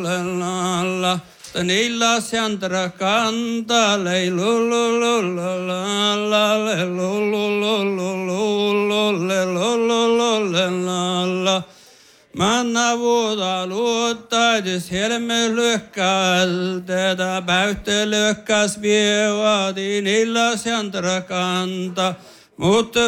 la. Tanilla siandra canta lei la. Manna vuoda luottaidis helme lyhkäl, tätä päyhte lyhkäs vievadi niillä siandra kanta. Mutta